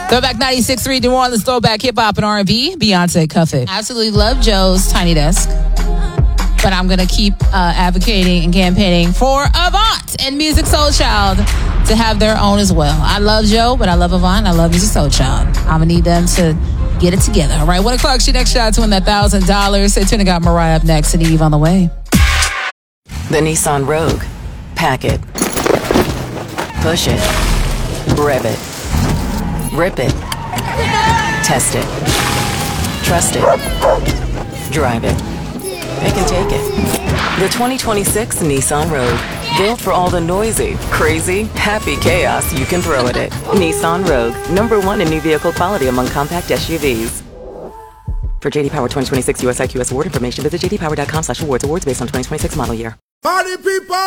Throwback 96.3 New Orleans throwback hip hop and R&B. Beyonce, Cuff It. Absolutely love Joe's Tiny Desk, but I'm gonna keep advocating and campaigning for Avant and Musiq Soulchild to have their own as well. I love Joe, but I love Avant. I love Musiq Soulchild. I'm gonna need them to get it together. All right, 1 o'clock. She next shot to win that $1,000. Stay tuned. I got Mariah up next and Eve on the way. The Nissan Rogue. Pack it. Push it. Rev it. Rip it. Test it. Trust it. Drive it. Pick and take it. The 2026 Nissan Rogue. Built for all the noisy, crazy, happy chaos you can throw at it. Nissan Rogue. #1 in new vehicle quality among compact SUVs. For JD Power 2026 US IQS award information, visit jdpower.com/awards. Awards based on 2026 model year. Party people!